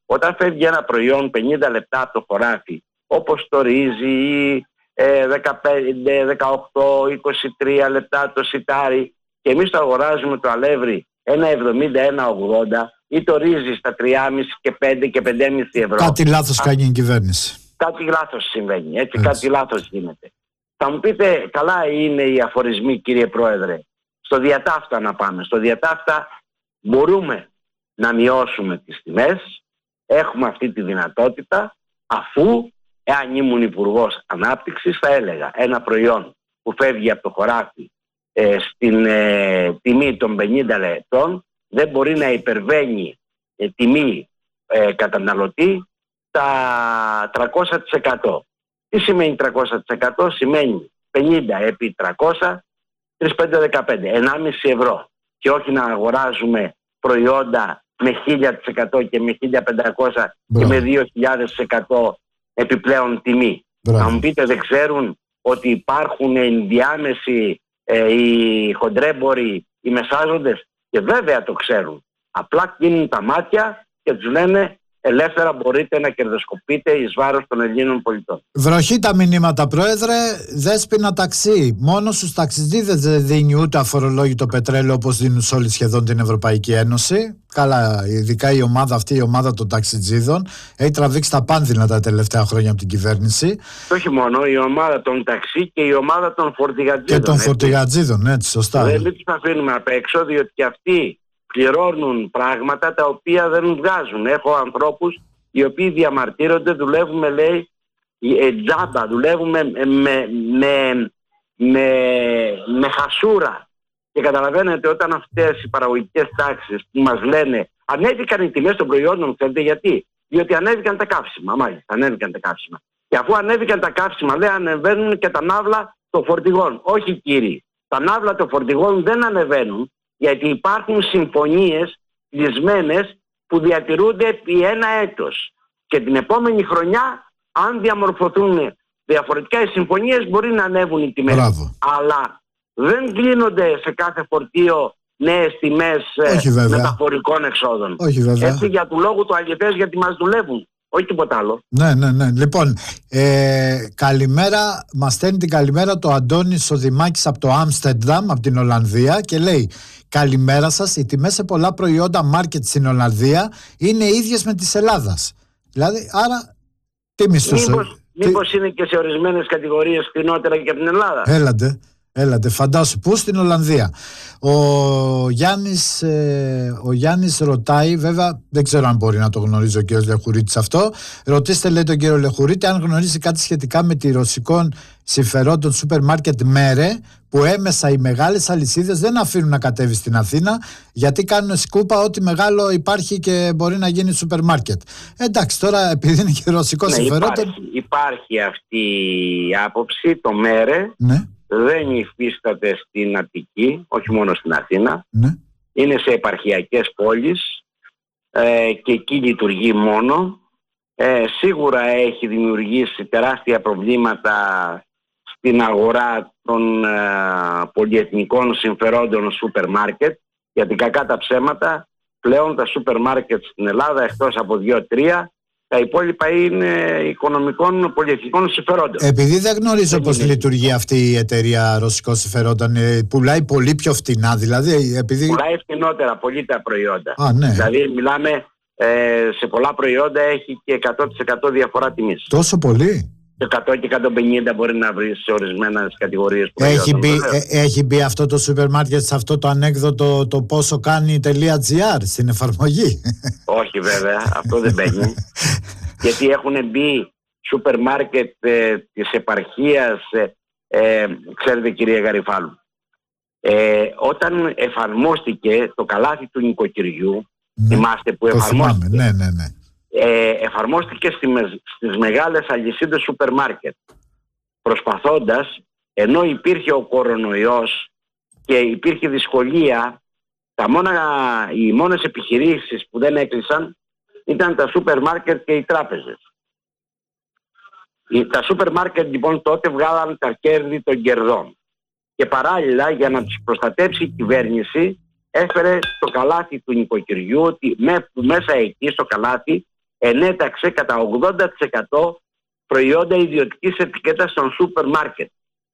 Όταν φεύγει ένα προϊόν πενήντα λεπτά από το χωράφι, όπως το ρύζι ή ε, δεκαπέντε, δεκαοκτώ, είκοσι τρία λεπτά το σιτάρι, και εμείς το αγοράζουμε το αλεύρι ένα εβδομήντα, ένα ογδόντα, ή το ρύζι στα τρία κόμμα πέντε και πέντε και πέντε κόμμα πέντε ευρώ. Κάτι λάθος κάνει η κυβέρνηση. Κάτι λάθος συμβαίνει, έτσι, έτσι. Κάτι λάθος γίνεται. Θα μου πείτε, καλά είναι οι αφορισμοί, κύριε Πρόεδρε. Στο διατάφτα να πάμε. Στο διατάφτα μπορούμε να μειώσουμε τις τιμές. Έχουμε αυτή τη δυνατότητα, αφού, εάν ήμουν Υπουργός Ανάπτυξης, θα έλεγα ένα προϊόν που φεύγει από το χωράφι ε, στην ε, τιμή των πενήντα λεπτών δεν μπορεί να υπερβαίνει ε, τιμή ε, καταναλωτή τα τριακόσια τοις εκατό. Τι σημαίνει τριακόσια τοις εκατό? Σημαίνει πενήντα επί τριακόσια, τρεις χιλιάδες πεντακόσια δεκαπέντε, ενάμιση ευρώ. Και όχι να αγοράζουμε προϊόντα με χίλια τοις εκατό και με χίλια πεντακόσια και με δύο χιλιάδες τοις εκατό επιπλέον τιμή. Μπράβο. Να μου πείτε, δεν ξέρουν ότι υπάρχουν ενδιάμεσοι ε, οι χοντρέμποροι, οι μεσάζοντες? Και βέβαια το ξέρουν. Απλά κλείνουν τα μάτια και τους λένε ελεύθερα μπορείτε να κερδοσκοπείτε εις βάρος των Ελλήνων πολιτών. Βροχή τα μηνύματα, Πρόεδρε. Δέσποινα ταξί. Μόνο στους ταξιτζίδες δεν δίνει ούτε αφορολόγητο πετρέλαιο όπως δίνουν σε όλη σχεδόν την Ευρωπαϊκή Ένωση. Καλά, ειδικά η ομάδα αυτή, η ομάδα των ταξιτζίδων, έχει τραβήξει τα πάνδυνα τα τελευταία χρόνια από την κυβέρνηση. Και όχι μόνο, η ομάδα των ταξί και η ομάδα των φορτηγατζίδων. Και των φορτηγατζίδων, έτσι, σωστά. Δεν τους αφήνουμε απ' έξω, διότι και αυτοί πληρώνουν πράγματα τα οποία δεν βγάζουν. Έχω ανθρώπους οι οποίοι διαμαρτύρονται, δουλεύουμε, λέει, τζάμπα, δουλεύουμε με, με, με, με, με χασούρα. Και καταλαβαίνετε, όταν αυτές οι παραγωγικές τάξεις που μας λένε ανέβηκαν οι τιμές των προϊόντων, ξέρετε γιατί? Διότι ανέβηκαν τα καύσιμα, μάλιστα, ανέβηκαν τα καύσιμα. Και αφού ανέβηκαν τα καύσιμα, λέει, ανεβαίνουν και τα ναύλα των φορτηγών. Όχι, κύριοι, τα ναύλα των φορτηγών δεν ανεβαίνουν, γιατί υπάρχουν συμφωνίες κλεισμένες που διατηρούνται επί ένα έτος. Και την επόμενη χρονιά, αν διαμορφωθούν διαφορετικά οι συμφωνίες, μπορεί να ανέβουν οι τιμές. Μπράβο. Αλλά δεν κλείνονται σε κάθε φορτίο νέες τιμές μεταφορικών εξόδων. Όχι, βέβαια. Έτσι, για του λόγου του αληθές, γιατί μας δουλεύουν. Όχι τίποτα άλλο. Ναι, ναι, ναι. Λοιπόν, ε, καλημέρα. Μας στέλνει την καλημέρα το Αντώνης Σοδημάκης από το Άμστερνταμ, από την Ολλανδία, και λέει: καλημέρα σας. Οι τιμές σε πολλά προϊόντα μάρκετ στην Ολλανδία είναι ίδιες με της Ελλάδας. Δηλαδή, άρα, τι μισθούς? Μήπως, μήπως είναι και σε ορισμένες κατηγορίες φθηνότερα και από την Ελλάδα? Έλατε. Έλατε, φαντάσου, πού? Στην Ολλανδία. Ο Γιάννης, ε, ο Γιάννης ρωτάει, βέβαια δεν ξέρω αν μπορεί να το γνωρίζει ο κύριος Λεχουρίτης αυτό. Ρωτήστε, λέει, τον κύριο Λεχουρίτη αν γνωρίζει κάτι σχετικά με τη ρωσικών συμφερόντων σούπερ μάρκετ Μέρε, που έμεσα οι μεγάλες αλυσίδες δεν αφήνουν να κατέβει στην Αθήνα, γιατί κάνουν σκούπα ότι μεγάλο υπάρχει και μπορεί να γίνει σούπερ μάρκετ. Εντάξει, τώρα επειδή είναι και ρωσικό ναι, συμφερόντων. Υπάρχει, υπάρχει αυτή η άποψη, το Μέρε. Ναι. Δεν υφίσταται στην Αττική, όχι μόνο στην Αθήνα. Ναι. Είναι σε επαρχιακές πόλεις ε, και εκεί λειτουργεί μόνο. Ε, σίγουρα έχει δημιουργήσει τεράστια προβλήματα στην αγορά των ε, πολυεθνικών συμφερόντων σούπερ μάρκετ, γιατί κακά τα ψέματα πλέον τα σούπερ μάρκετ στην Ελλάδα, εκτός από δύο-τρία, τα υπόλοιπα είναι οικονομικών πολυεθνικών συμφερόντων. Επειδή δεν γνωρίζω δεν πώς είναι. λειτουργεί αυτή η εταιρεία ρωσικών συμφερόντων, ε, πουλάει πολύ πιο φτηνά, δηλαδή. Επειδή... Πουλάει φτηνότερα πολύ τα προϊόντα. Α, ναι. Δηλαδή, μιλάμε ε, σε πολλά προϊόντα έχει και εκατό τοις εκατό διαφορά τιμής. Τόσο πολύ? εκατό και εκατόν πενήντα μπορεί να βρει σε ορισμένες κατηγορίες προϊόντων. Έχει μπει, ε, έχει μπει αυτό το σούπερ μάρκετ σε αυτό το ανέκδοτο το πόσο κάνει .gr στην εφαρμογή? Όχι, βέβαια, αυτό δεν μπαίνει. Γιατί έχουν μπει σούπερ μάρκετ ε, της επαρχίας, ε, ε, ξέρετε, κυρία Γαριφάλου, ε, όταν εφαρμόστηκε το καλάθι του νοικοκυριού, ναι, θυμάστε που εφαρμόστηκε, ναι, ναι, ναι. Ε, εφαρμόστηκε στη, στις μεγάλες αλυσίδες σούπερ μάρκετ, προσπαθώντας, ενώ υπήρχε ο κορονοϊός και υπήρχε δυσκολία, τα μόνα, οι μόνες επιχειρήσεις που δεν έκλεισαν ήταν τα σούπερ μάρκετ και οι τράπεζες. Τα σούπερ μάρκετ λοιπόν τότε βγάλαν τα κέρδη των κερδών και παράλληλα, για να τους προστατεύσει η κυβέρνηση, έφερε στο καλάθι του νοικοκυριού ότι με, που μέσα εκεί στο καλάθι ενέταξε κατά ογδόντα τοις εκατό προϊόντα ιδιωτικής ετικέτας στον σούπερ μάρκετ.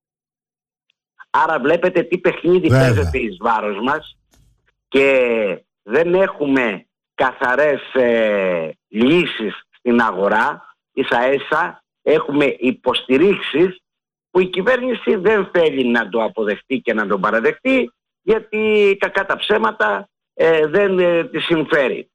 Άρα βλέπετε τι παιχνίδι Βέβαια. παίζεται εις βάρος μας και δεν έχουμε καθαρές ε, λύσεις στην αγορά. Ίσα ίσα έχουμε υποστηρίξεις που η κυβέρνηση δεν θέλει να το αποδεχτεί και να το παραδεχτεί, γιατί κακά τα ψέματα ε, δεν ε, τη συμφέρει.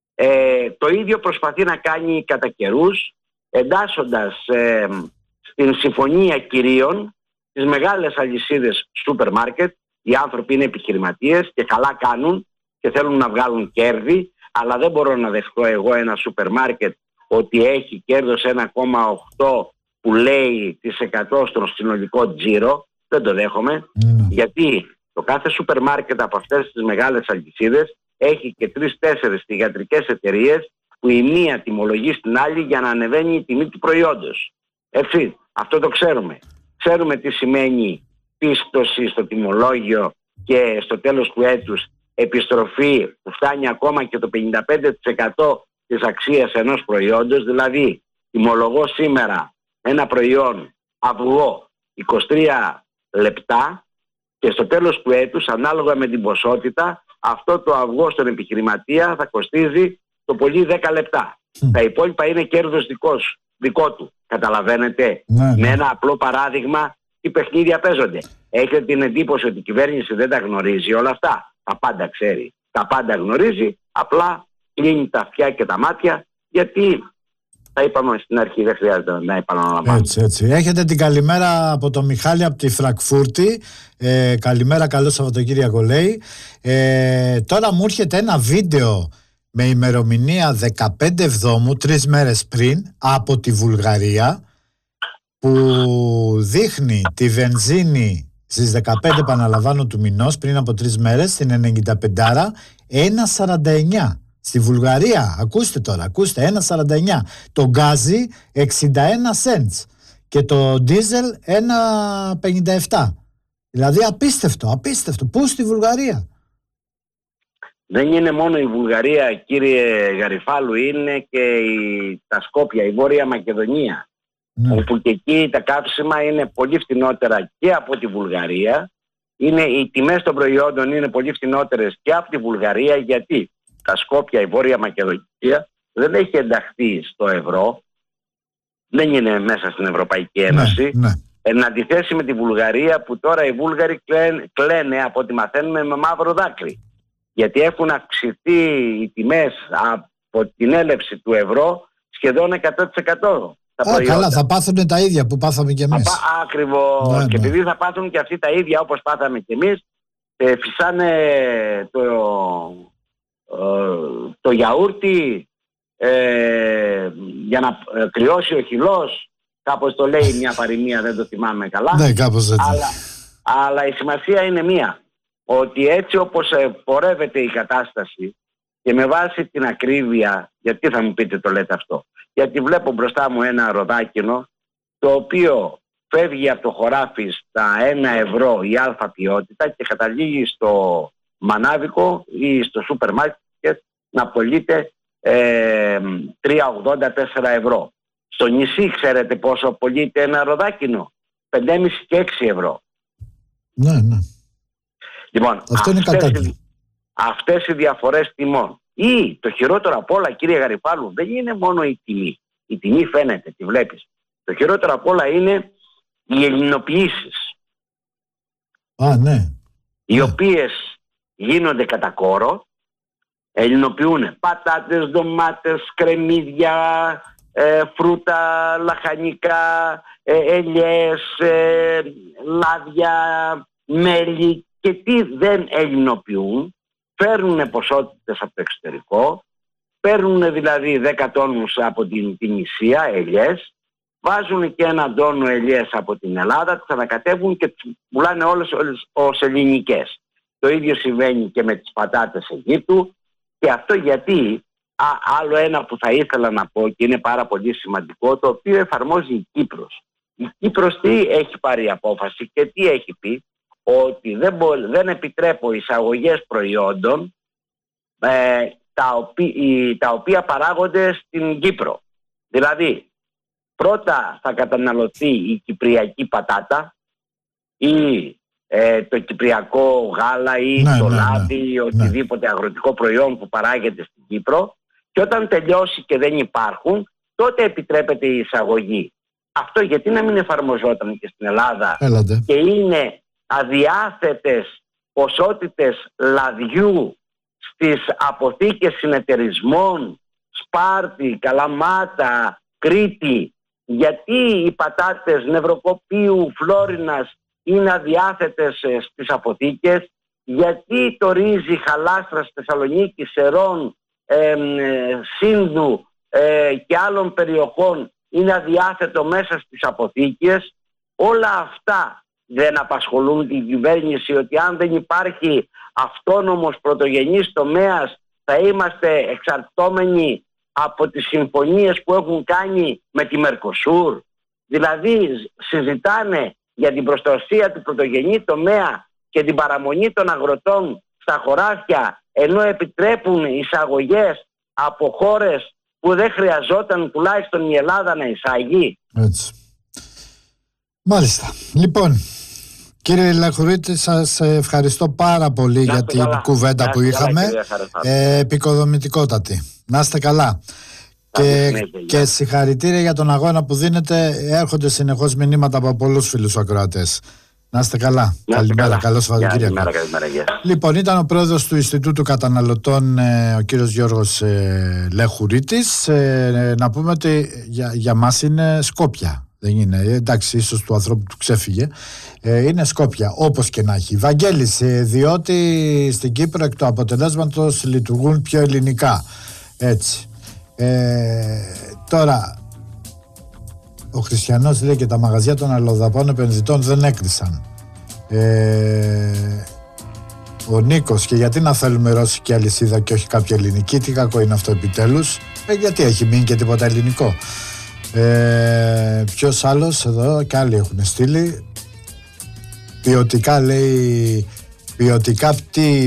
Ε, το ίδιο προσπαθεί να κάνει κατά καιρούς, εντάσσοντας ε, στην συμφωνία κυρίων τις μεγάλες αλυσίδες σούπερ μάρκετ. Οι άνθρωποι είναι επιχειρηματίες και καλά κάνουν και θέλουν να βγάλουν κέρδη, αλλά δεν μπορώ να δεχτώ εγώ ένα σούπερ μάρκετ ότι έχει κέρδος ένα κόμμα οκτώ που λέει τις εκατό στον συνολικό τζίρο. Δεν το δέχομαι, mm. γιατί το κάθε σούπερ μάρκετ από αυτές τις μεγάλες αλυσίδες έχει και τρεις-τέσσερις θυγατρικές εταιρείες που η μία τιμολογεί στην άλλη για να ανεβαίνει η τιμή του προϊόντος. Έτσι, αυτό το ξέρουμε. Ξέρουμε τι σημαίνει πίστοση στο τιμολόγιο και στο τέλος του έτους επιστροφή που φτάνει ακόμα και το πενήντα πέντε τοις εκατό της αξίας ενός προϊόντος. Δηλαδή, τιμολογώ σήμερα ένα προϊόν αυγό είκοσι τρία λεπτά και στο τέλος του έτους, ανάλογα με την ποσότητα, αυτό το αυγό στον επιχειρηματία θα κοστίζει το πολύ δέκα λεπτά. Mm. Τα υπόλοιπα είναι κέρδος δικός, δικό του. Καταλαβαίνετε, ναι, ναι. Με ένα απλό παράδειγμα τι παιχνίδια παίζονται. Έχετε την εντύπωση ότι η κυβέρνηση δεν τα γνωρίζει όλα αυτά? Τα πάντα ξέρει, τα πάντα γνωρίζει, απλά κλείνει τα αυτιά και τα μάτια, γιατί τα είπαμε στην αρχή, δεν χρειάζεται να επαναλαμβάνω. Έτσι, έτσι. Έχετε την καλημέρα από τον Μιχάλη από τη Φραγκφούρτη. Ε, καλημέρα, καλό Σαββατοκύριακο λέει. Ε, τώρα μου έρχεται ένα βίντεο με ημερομηνία δεκαπέντε Εβδόμου, τρεις μέρες πριν, από τη Βουλγαρία, που δείχνει τη βενζίνη στις δεκαπέντε, επαναλαμβάνω, του μηνός, πριν από τρεις μέρες, στην ενενήντα πέντε, ένα σαράντα εννιά. Στη Βουλγαρία, ακούστε τώρα, ακούστε, ένα σαράντα εννιά. Το γκάζι εξήντα ένα σέντς και το ντίζελ ένα πενήντα επτά. Δηλαδή απίστευτο, απίστευτο. Πού στη Βουλγαρία? Δεν είναι μόνο η Βουλγαρία, κύριε Γαριφάλου, είναι και η, τα Σκόπια, η Βόρεια Μακεδονία. Ναι. Όπου και εκεί τα καύσιμα είναι πολύ φτηνότερα και από τη Βουλγαρία. Είναι, οι τιμές των προϊόντων είναι πολύ φτηνότερες και από τη Βουλγαρία, γιατί τα Σκόπια, η Βόρεια Μακεδονία, δεν έχει ενταχθεί στο ευρώ, δεν είναι μέσα στην Ευρωπαϊκή Ένωση. Ναι, ναι. Εν αντιθέσει με τη Βουλγαρία, που τώρα οι Βούλγαροι κλαίνε, κλαίνε από ό,τι μαθαίνουμε με μαύρο δάκρυ. Γιατί έχουν αυξηθεί οι τιμές από την έλευση του ευρώ σχεδόν εκατό τοις εκατό. Α, καλά, θα πάθουν τα ίδια που πάθαμε κι εμείς. Ακριβώς. Ναι, και ναι. επειδή θα πάθουν και αυτοί τα ίδια όπως πάθαμε κι εμείς, ε, φυσάνε το, ε, το γιαούρτι ε, για να ε, κρυώσει ο χυλός. Κάπως το λέει μια παροιμία, δεν το θυμάμαι καλά. Ναι, κάπως έτσι. Αλλά, αλλά η σημασία είναι μία. Ότι έτσι όπως πορεύεται η κατάσταση και με βάση την ακρίβεια, γιατί θα μου πείτε το λέτε αυτό? Γιατί βλέπω μπροστά μου ένα ροδάκινο το οποίο φεύγει από το χωράφι στα ένα ευρώ η αλφα ποιότητα και καταλήγει στο μανάβικο ή στο σούπερ μάρκετ να πωλείται ε, τρία ογδόντα τέσσερα ευρώ. Στο νησί ξέρετε πόσο πωλείται ένα ροδάκινο? πέντε κόμμα πέντε και έξι ευρώ. Ναι, ναι. Λοιπόν, αυτό είναι αυτές, κατάλληλο. Αυτές οι διαφορές τιμών. Ή το χειρότερο απ' όλα, κύριε Γαριφάλου, δεν είναι μόνο η τιμή. Η τιμή φαίνεται, τη βλέπεις. Το χειρότερο απ' όλα είναι οι ελληνοποιήσεις. Α, ναι. Οι ναι. οποίες γίνονται κατά κόρο, ελληνοποιούν πατάτες, ντομάτες, κρεμμύδια, ε, φρούτα, λαχανικά, ε, ελιές, ε, λάδια, μέλι, και τι δεν ελληνοποιούν? Παίρνουν ποσότητες από το εξωτερικό, παίρνουν δηλαδή δέκα τόνους από την Τινησία, ελιές, βάζουν και ένα τόνο ελιές από την Ελλάδα, τις ανακατεύουν και τις πουλάνε όλες, όλες ως ελληνικές. Το ίδιο συμβαίνει και με τις πατάτες Αιγύπτου. Και αυτό γιατί, α, άλλο ένα που θα ήθελα να πω και είναι πάρα πολύ σημαντικό, το οποίο εφαρμόζει η Κύπρος. Η Κύπρος τι έχει πάρει απόφαση και τι έχει πει? Ότι δεν, μπο, δεν επιτρέπω εισαγωγές προϊόντων ε, τα οποία, τα οποία παράγονται στην Κύπρο. Δηλαδή, πρώτα θα καταναλωθεί η κυπριακή πατάτα ή ε, το κυπριακό γάλα ή ναι, το ναι, λάδι ή ναι, οτιδήποτε ναι. αγροτικό προϊόν που παράγεται στην Κύπρο, και όταν τελειώσει και δεν υπάρχουν, τότε επιτρέπεται η εισαγωγή. Αυτό γιατί να μην εφαρμοζόταν και στην Ελλάδα? Έλατε. Και είναι αδιάθετες ποσότητες λαδιού στις αποθήκες συνεταιρισμών Σπάρτη, Καλαμάτα, Κρήτη, γιατί οι πατάτες Νευροκοπίου, Φλόρινας είναι αδιάθετες στις αποθήκες, γιατί το ρύζι Χαλάστρας, Θεσσαλονίκη, Σερών, ε, Σύνδου ε, και άλλων περιοχών είναι αδιάθετο μέσα στις αποθήκες. Όλα αυτά δεν απασχολούν την κυβέρνηση, ότι αν δεν υπάρχει αυτόνομος πρωτογενής τομέας θα είμαστε εξαρτώμενοι από τις συμφωνίες που έχουν κάνει με τη Μερκοσούρ? Δηλαδή συζητάνε για την προστασία του πρωτογενή τομέα και την παραμονή των αγροτών στα χωράφια, ενώ επιτρέπουν εισαγωγές από χώρες που δεν χρειαζόταν τουλάχιστον η Ελλάδα να εισάγει. Έτσι. Μάλιστα. Λοιπόν, κύριε Λεχουρίτη, σας ευχαριστώ πάρα πολύ για την καλά. κουβέντα που είχαμε. Ε, επικοδομητικότατη. Να είστε καλά. Και, και συγχαρητήρια για τον αγώνα που δίνετε. Έρχονται συνεχώς μηνύματα από πολλούς φίλους ακροατές. Να είστε καλά. Να καλημέρα. Καλά. Καλό Σαββατοκύριακο. Λοιπόν, ήταν ο πρόεδρος του Ινστιτούτου Καταναλωτών, ε, ο κύριος Γιώργος ε, Λεχουρίτης. Ε, να πούμε ότι για, για μας είναι Σκόπια. Δεν είναι, εντάξει, ίσως του ανθρώπου του ξέφυγε. Ε, είναι Σκόπια, όπως και να έχει. Βαγγέλης, ε, διότι στην Κύπρο εκ του αποτελέσματος λειτουργούν πιο ελληνικά. Έτσι. Ε, τώρα, ο Χριστιανός λέει και τα μαγαζιά των αλλοδαπών επενδυτών δεν έκλεισαν. Ε, ο Νίκος, και γιατί να θέλουμε ρώσικη αλυσίδα και όχι κάποια ελληνική? Τι κακό είναι αυτό επιτέλους? Ε, γιατί έχει μείνει και τίποτα ελληνικό? Ε, ποιος άλλος εδώ? Και άλλοι έχουν στείλει. Ποιοτικά λέει, ποιοτικά τι,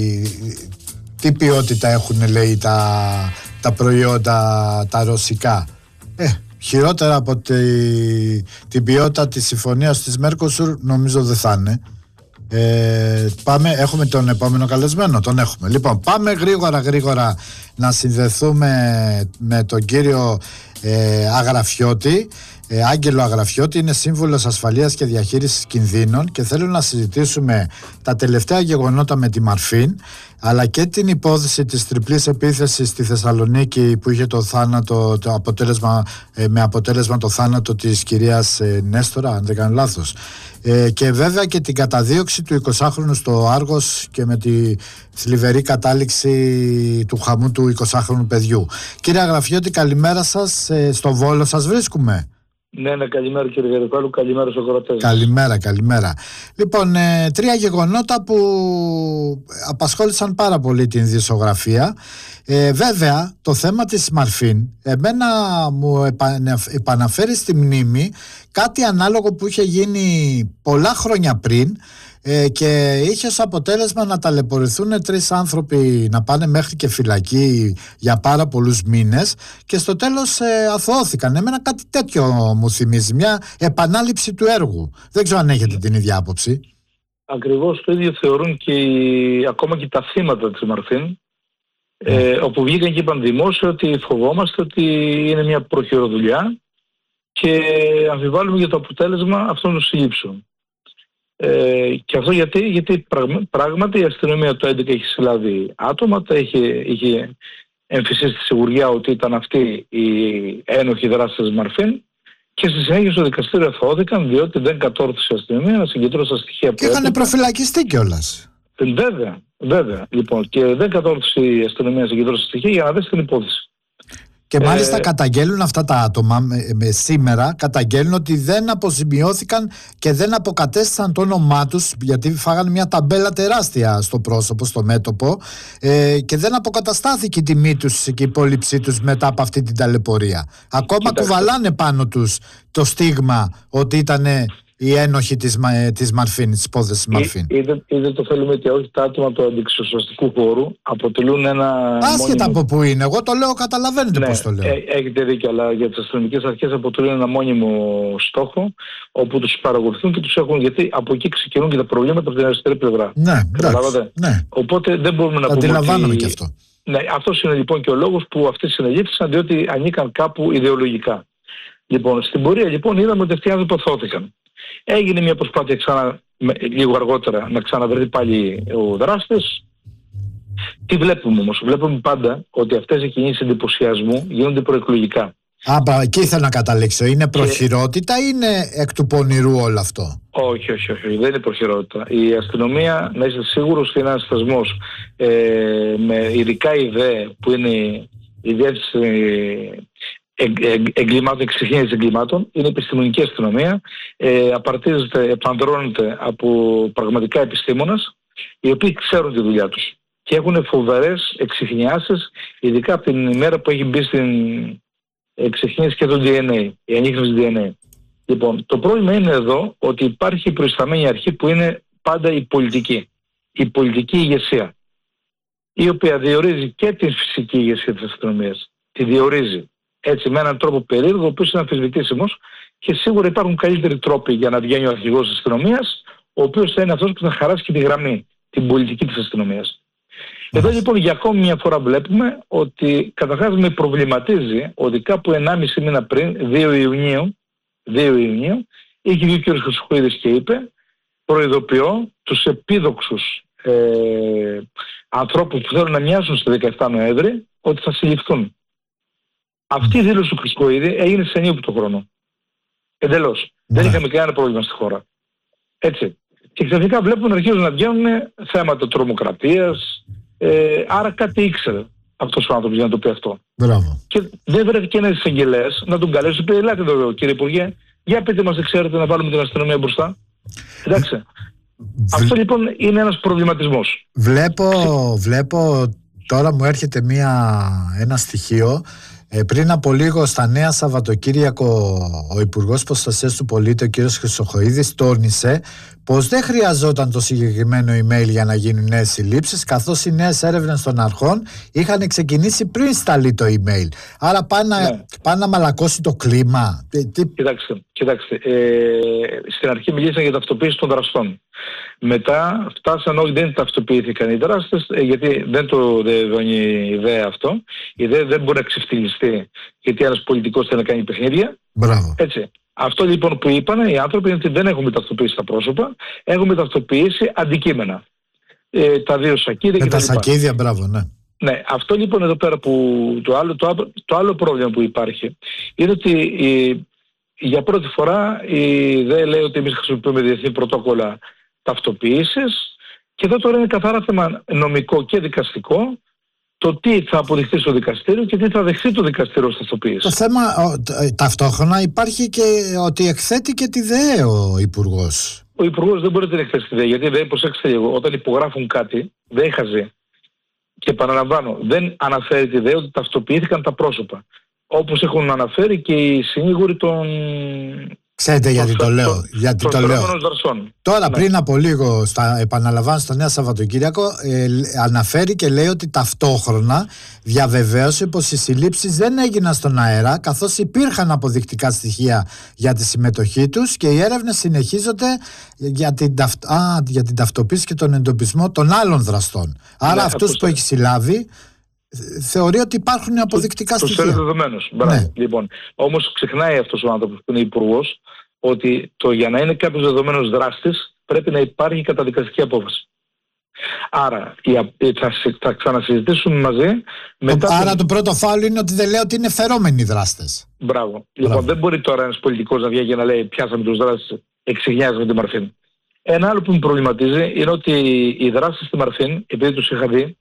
τι ποιότητα έχουν, λέει, τα, τα προϊόντα τα ρωσικά? Ε, χειρότερα από τη, την ποιότητα της συμφωνίας της Μέρκοσουρ νομίζω δεν θα είναι. Ε, πάμε, έχουμε τον επόμενο καλεσμένο, τον έχουμε. Λοιπόν, πάμε γρήγορα γρήγορα να συνδεθούμε με τον κύριο ε, Αγραφιώτη, ε, Άγγελο Αγραφιώτη. Είναι σύμβουλος ασφαλείας και διαχείρισης κινδύνων και θέλω να συζητήσουμε τα τελευταία γεγονότα με τη Μαρφίν, αλλά και την υπόθεση της τριπλής επίθεσης στη Θεσσαλονίκη που είχε το θάνατο, το αποτέλεσμα, ε, με αποτέλεσμα το θάνατο της κυρίας ε, Νέστορα, αν δεν κάνω λάθος. Ε, και βέβαια και την καταδίωξη του εικοσάχρονου στο Άργος και με τη θλιβερή κατάληξη του χαμού του εικοσάχρονου παιδιού. Κύριε Αγραφιώτη, καλημέρα σας. Ε, στο Βόλο σας βρίσκουμε. Ναι, ναι, καλημέρα κύριε Γεροπάλου, καλημέρα στους ακροατές. Καλημέρα, καλημέρα. Λοιπόν, ε, τρία γεγονότα που απασχόλησαν πάρα πολύ την ειδησιογραφία. Ε, βέβαια, το θέμα της Μαρφίν εμένα μου επαναφέρει στη μνήμη κάτι ανάλογο που είχε γίνει πολλά χρόνια πριν, ε, και είχε ως αποτέλεσμα να ταλαιπωρηθούν τρεις άνθρωποι, να πάνε μέχρι και φυλακή για πάρα πολλούς μήνες και στο τέλος ε, αθωώθηκαν. Εμένα κάτι τέτοιο μου θυμίζει, μια επανάληψη του έργου. Δεν ξέρω αν έχετε την ίδια άποψη. Ακριβώς το ίδιο θεωρούν και οι, ακόμα και τα θύματα της Μαρφίν, ε, όπου βγήκαν και είπαν δημόσια ότι φοβόμαστε ότι είναι μια προχειροδουλειά και αμφιβάλλουμε για το αποτέλεσμα αυτών των συλλήψεων. Ε, και αυτό γιατί, γιατί πράγματι η αστυνομία το έντεκα έχει συλλάβει άτομα, τα είχε, είχε εμφυσίσει στη σιγουριά ότι ήταν αυτοί οι ένοχοι δράστες της Μαρφίν και στη συνέχεια στο δικαστήριο αθωώθηκαν διότι δεν κατόρθωσε η αστυνομία να συγκεντρώσει τα στοιχεία που και είχαν προφυλακιστεί κιόλας. Βέβαια, βέβαια. Λοιπόν, και δεν κατόρθωσε η αστυνομία να συγκεντρώσει τα στοιχεία για να δει την υπόθεση. Και μάλιστα ε... καταγγέλνουν αυτά τα άτομα με, με, σήμερα, καταγγέλνουν ότι δεν αποζημιώθηκαν και δεν αποκατέστησαν το όνομά τους, γιατί φάγανε μια ταμπέλα τεράστια στο πρόσωπο, στο μέτωπο, ε, και δεν αποκαταστάθηκε η τιμή τους και η υπόλοιψή τους μετά από αυτή την ταλαιπωρία. Ακόμα Κοιτάξτε. κουβαλάνε πάνω τους το στίγμα ότι ήταν οι ένοχοι της, της Μαρφίν, της υπόθεσης Μαρφίν. Είτε, είτε το θέλουμε είτε όχι, τα άτομα του αντιξουσιαστικού χώρου αποτελούν ένα. Άσχετα μόνιμο... από πού είναι, εγώ το λέω, καταλαβαίνετε ναι, πώς το λέω. Έ, έχετε δίκιο, αλλά για τις αστυνομικές αρχές αποτελούν ένα μόνιμο στόχο όπου τους παρακολουθούν και τους έχουν. Γιατί από εκεί ξεκινούν και τα προβλήματα από την αριστερή πλευρά. Ναι, εντάξει, ναι. Οπότε δεν μπορούμε να πούμε. Αντιλαμβάνομαι και αυτό. Ναι, αυτός είναι λοιπόν και ο λόγος που αυτές συνελήφθησαν, διότι ανήκαν κάπου ιδεολογικά. Λοιπόν, στην πορεία λοιπόν είδαμε ότι αυτοί οι άνθρωποι αθώθηκαν. Έγινε μια προσπάθεια ξανά, λίγο αργότερα να ξαναβρεθεί πάλι ο δράστης. Τι βλέπουμε όμως? Βλέπουμε πάντα ότι αυτές οι κινήσεις εντυπωσιασμού γίνονται προεκλογικά. Α, εκεί ήθελα να καταλήξω. Είναι προχειρότητα ή είναι εκ του πονηρού όλο αυτό? Όχι, όχι, όχι. Δεν είναι προχειρότητα. Η αστυνομία, να είστε σίγουρος, είναι ένας θεσμός ε, με ειδικά ιδέα που είναι η διεύθυνση εγκλημάτων, εξυγίανσης εγκλημάτων. Είναι επιστημονική αστυνομία. Ε, απαρτίζεται, επανδρώνεται από πραγματικά επιστήμονες, οι οποίοι ξέρουν τη δουλειά τους και έχουν φοβερές εξυγιάνσεις, ειδικά από την ημέρα που έχει μπει στην εξυγίανση και το ντι εν έι, η ανείχνευση ντι εν έι. Λοιπόν, το πρόβλημα είναι εδώ ότι υπάρχει η προϊσταμένη αρχή που είναι πάντα η πολιτική. Η πολιτική ηγεσία, η οποία διορίζει και την φυσική ηγεσία της αστυνομίας. Τη διορίζει έτσι με έναν τρόπο περίεργο, ο οποίος είναι αμφισβητήσιμος, και σίγουρα υπάρχουν καλύτεροι τρόποι για να βγαίνει ο αρχηγός της αστυνομίας, ο οποίος θα είναι αυτός που θα χαράσει και τη γραμμή, την πολιτική της αστυνομίας. Εδώ λοιπόν για ακόμη μια φορά βλέπουμε ότι καταρχάς με προβληματίζει ότι κάπου ενάμιση μήνα πριν, δύο Ιουνίου, δύο Ιουνίου, είχε βγει ο κ. Χρυσοχοίδης και είπε: προειδοποιώ τους επίδοξους ε, ανθρώπους που θέλουν να μοιάσουν στη δεκαεφτά Νοέμβρη ότι θα συλληφθούν. Αυτή η δήλωση του Χρυσοχοίδη έγινε σε ενίοκτο χρόνο. Εντελώς. Δεν είχαμε κανένα πρόβλημα στη χώρα. Έτσι. Και ξαφνικά βλέπουμε να αρχίζουν να βγαίνουν θέματα τρομοκρατίας. Ε, άρα κάτι ήξερε αυτός ο άνθρωπος για να το πει αυτό. Μπράβο. Και δεν βρέθηκε ένας εισαγγελέας να τον καλέσει και πει: ελάτε εδώ, κύριε Υπουργέ, για πείτε μας, δεν ξέρετε να βάλουμε την αστυνομία μπροστά. Εντάξει. Β... Αυτό λοιπόν είναι ένας προβληματισμός. Βλέπω, βλέπω τώρα μου έρχεται μια, ένα στοιχείο. Ε, πριν από λίγο στα Νέα Σαββατοκύριακο ο Υπουργός Προστασίας του Πολίτη, ο κ. Χρυσοχοίδης, τόνισε πως δεν χρειαζόταν το συγκεκριμένο email για να γίνουν νέες συλλήψεις, καθώς οι νέες έρευνες των αρχών είχαν ξεκινήσει πριν σταλεί το email. Άρα πάνε ναι. πά να μαλακώσει το κλίμα. Τι... Κοιτάξτε, κοιτάξτε ε, στην αρχή μιλήσαν για ταυτοποίηση των δραστών. Μετά φτάσαν, όχι, δεν ταυτοποιήθηκαν οι δράστες, γιατί δεν το δίνει η ιδέα αυτό. Η ιδέα δεν μπορεί να ξεφτυλιστεί, γιατί ένας πολιτικός θέλει να κάνει παιχνίδια. Μπράβο. Έτσι. Αυτό λοιπόν που είπαν οι άνθρωποι είναι ότι δεν έχουμε ταυτοποιήσει τα πρόσωπα, έχουμε ταυτοποιήσει αντικείμενα. Ε, τα δύο σακίδια και τα τα σακίδια, μπράβο, ναι. Ναι, αυτό λοιπόν εδώ πέρα που το άλλο, το, το άλλο πρόβλημα που υπάρχει είναι ότι η, για πρώτη φορά η ιδέα λέει ότι εμείς χρησιμοποιούμε διεθνή πρωτόκολλα ταυτοποίησης, και εδώ τώρα είναι καθαρά θέμα νομικό και δικαστικό το τι θα αποδειχθεί στο δικαστήριο και τι θα δεχθεί το δικαστήριο ως ταυτοποίηση. Το θέμα ο, ταυτόχρονα υπάρχει και ότι εκθέτει και τη ΔΕΕ ο Υπουργός. Ο Υπουργός δεν μπορεί να την εκθέσει τη ΔΕΕ, γιατί δεν, προσέξτε λίγο, όταν υπογράφουν κάτι δεν έχει χαζεί. Και επαναλαμβάνω, δεν αναφέρει τη ΔΕΕ ότι ταυτοποιήθηκαν τα πρόσωπα, όπως έχουν αναφέρει και οι συνήγοροι των... Ξέρετε γιατί το λέω. Το, γιατί το λέω. Τώρα ναι. πριν από λίγο, στα, επαναλαμβάνω, στο Νέο Σαββατοκύριακο, ε, αναφέρει και λέει ότι ταυτόχρονα διαβεβαίωσε πως οι συλλήψεις δεν έγιναν στον αέρα, καθώς υπήρχαν αποδεικτικά στοιχεία για τη συμμετοχή τους και οι έρευνες συνεχίζονται για την, ταυτ, α, για την ταυτοποίηση και τον εντοπισμό των άλλων δραστών. Άρα ναι, αυτούς που έχει συλλάβει θεωρεί ότι υπάρχουν αποδεικτικά το, στοιχεία. Τους δεδομένους. Ναι. Λοιπόν, όμως ξεχνάει αυτός ο άνθρωπος που είναι υπουργός ότι το, για να είναι κάποιος δεδομένος δράστης πρέπει να υπάρχει καταδικαστική απόφαση. Άρα θα, θα ξανασυζητήσουμε μαζί. Μετά Άρα το... το πρώτο φάουλ είναι ότι δεν λέει ότι είναι φερόμενοι δράστες. Μπράβο. Μπράβο. Λοιπόν, δεν μπορεί τώρα ένας πολιτικός να βγαίνει και να λέει πιάσαμε τους δράστες, εξηγιάζουμε τη Μαρφίν. Ένα άλλο που με προβληματίζει είναι ότι οι δράστες στη Μαρφίν, επειδή τους είχα δει,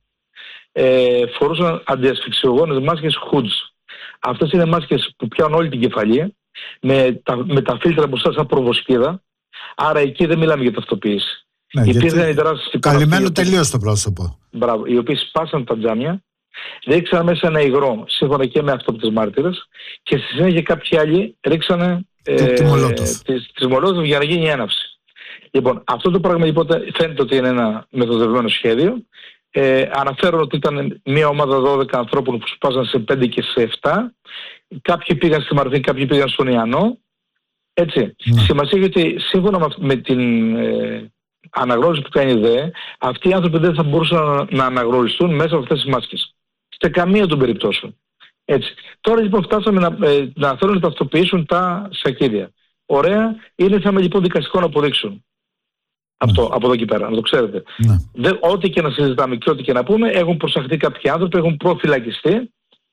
Ε, φορούσαν αντιασφυξιογόνες μάσκες hoods. Αυτές είναι μάσκες που πιάνουν όλη την κεφαλή με τα, με τα φίλτρα μπροστά σαν προβοσκίδα. Άρα εκεί δεν μιλάμε για ταυτοποίηση. Ναι, υπήρχαν οι δράσεις καλυμμένο τελείως το πρόσωπο. Μπράβο, οι οποίοι σπάσαν τα τζάμια Ρίξανε μέσα ένα υγρό, σύμφωνα και με αυτόπτες μάρτυρες, και στη συνέχεια κάποιοι άλλοι ρίξανε ε, τις Μολότοφ για να γίνει έναυση. Λοιπόν, αυτό το πράγμα λοιπόν φαίνεται ότι είναι ένα μεθοδευμένο σχέδιο. Ε, αναφέρω ότι ήταν μια ομάδα δώδεκα ανθρώπων που σπάσαν σε πέντε και σε επτά. Κάποιοι πήγαν στη Μαρθή, κάποιοι πήγαν στον Ιαννό. Έτσι. Ναι. Σημασία έχει ότι σύμφωνα με την ε, αναγνώριση που κάνει η ΔΕ, αυτοί οι άνθρωποι δεν θα μπορούσαν να, να αναγνωριστούν μέσα από αυτές τις μάσκες. Σε καμία των περιπτώσεων. Έτσι. Τώρα λοιπόν φτάσαμε να, ε, να θέλουν να ταυτοποιήσουν τα σακίδια. Ωραία, είναι θέμα λοιπόν δικαστικό να αποδείξουν. Αυτό, mm. από εδώ και πέρα, να το ξέρετε. Mm. Δεν, ό,τι και να συζητάμε και ό,τι και να πούμε, έχουν προσαχθεί κάποιοι άνθρωποι, έχουν προφυλακιστεί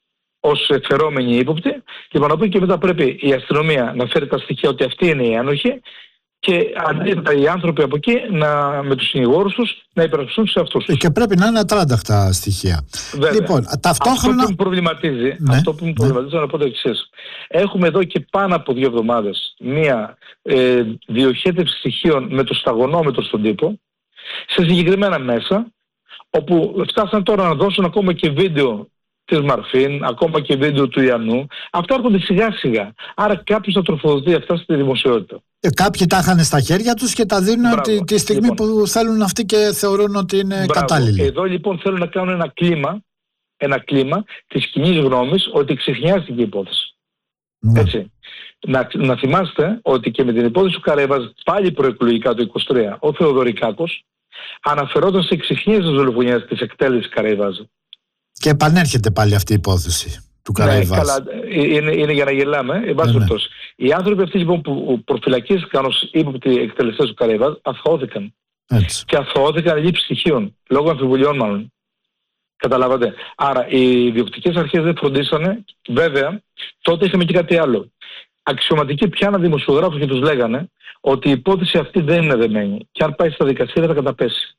ως φερόμενοι ύποπτοι. Λοιπόν, από εκεί και μετά πρέπει η αστυνομία να φέρει τα στοιχεία ότι αυτοί είναι οι ένοχοι και αντίθετα οι άνθρωποι από εκεί να, με τους συνηγόρους τους να υπερασπιστούν σε αυτούς τους. Και πρέπει να είναι ατράνταχτα στοιχεία. Βέβαια. Λοιπόν, ταυτόχρονα... Αυτό που μου προβληματίζει, ναι, αυτό που μου προβληματίζει ναι. να πω το εξής. Έχουμε εδώ και πάνω από δύο εβδομάδες μία ε, διοχέτευση στοιχείων με το σταγονόμετρο στον τύπο σε συγκεκριμένα μέσα, όπου φτάσαν τώρα να δώσουν ακόμα και βίντεο της Μαρφίν, ακόμα και βίντεο του Ιαννού. Αυτά έρχονται σιγά σιγά. Άρα κάποιος θα τροφοδοτεί αυτά στη δημοσιότητα. Ε, κάποιοι τα είχαν στα χέρια τους και τα δίνουν τη, τη στιγμή λοιπόν, που θέλουν αυτοί και θεωρούν ότι είναι μπράβο. κατάλληλοι. Εδώ λοιπόν θέλουν να κάνουν ένα κλίμα, ένα κλίμα της κοινής γνώμης ότι ξεχνιάστηκε η υπόθεση. Ναι. Έτσι. Να, να θυμάστε ότι και με την υπόθεση του Καραϊβάζ, πάλι προεκλογικά το είκοσι τρία, ο Θεοδωρικάκος αναφερόταν σε ξεχνίες της δολοφονίας της εκτέλεσης Καραϊβάζ. Και επανέρχεται πάλι αυτή η υπόθεση του Καραϊβάζ. Ναι, καλά, είναι, είναι για να γελάμε. Εν πάση περιπτώσει. Οι άνθρωποι αυτοί λοιπόν που προφυλακίστηκαν ως ύποπτοι εκτελεστές του Καραϊβάζ αθωώθηκαν. Έτσι. Και αθωώθηκαν λήψη στοιχείων, λόγω αμφιβολιών μάλλον. Καταλάβατε. Άρα οι διοκτικές αρχές δεν φροντίσανε. Βέβαια, τότε είχαμε και κάτι άλλο. Αξιωματικοί πιάναν δημοσιογράφους και τους λέγανε ότι η υπόθεση αυτή δεν είναι δεμένη. Και αν πάει στα δικαστήρια θα καταπέσει.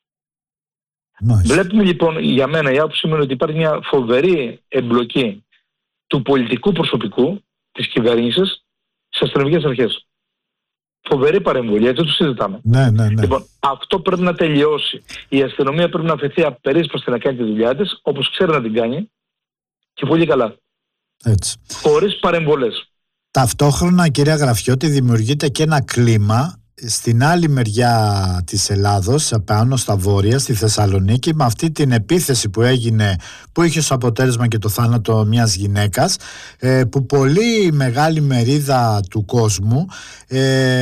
Nice. Βλέπουμε λοιπόν, για μένα η άποψη είναι ότι υπάρχει μια φοβερή εμπλοκή του πολιτικού προσωπικού της κυβέρνησης στις αστυνομικές αρχές. Φοβερή παρεμβολή, έτσι το συζητάμε. Ναι, ναι, ναι. Λοιπόν, αυτό πρέπει να τελειώσει. Η αστυνομία πρέπει να αφαιθεί απερίσπαστη να κάνει τη δουλειά της, όπως ξέρει να την κάνει, και πολύ καλά. Έτσι. Χωρίς παρεμβολές. Ταυτόχρονα, κυρία Γραφιώτη, δημιουργείται και ένα κλίμα στην άλλη μεριά της Ελλάδος, πάνω στα βόρεια, στη Θεσσαλονίκη, με αυτή την επίθεση που έγινε, που είχε ως αποτέλεσμα και το θάνατο μιας γυναίκας, που πολύ μεγάλη μερίδα του κόσμου